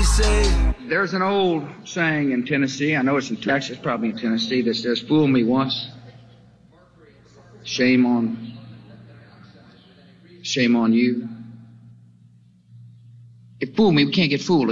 you say? There's an old saying in Tennessee, I know it's in Texas, probably in Tennessee, that says, fool me once, shame on you. If fool me, we can't get fooled